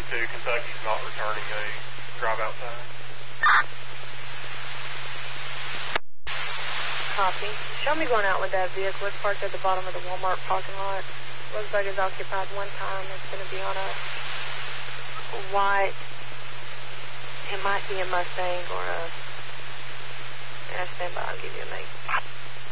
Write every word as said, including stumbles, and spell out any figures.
twenty-two, Kentucky's not returning a drive-out time. Copy. Show me going out with that vehicle. It's parked at the bottom of the Walmart parking lot. Looks like it's occupied one time. It's going to be on a white, it might be a Mustang or a, yeah, stand by, I'll give you a make.